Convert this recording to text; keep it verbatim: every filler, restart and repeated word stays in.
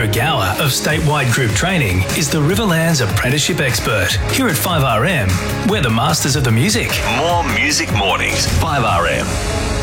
Andrew Gower of Statewide Group Training is the Riverlands Apprenticeship Expert. Here at five R M, we're the masters of the music. More Music Mornings, five R M.